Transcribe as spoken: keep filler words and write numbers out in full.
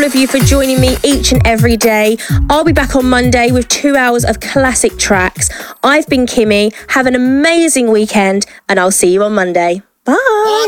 of you for joining me each and every day. I'll be back on Monday with two hours of classic tracks. I've been Kimmy. Have an amazing weekend, and I'll see you on Monday. Bye.